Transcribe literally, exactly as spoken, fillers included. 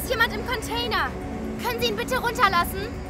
ist jemand im Container. Können Sie ihn bitte runterlassen?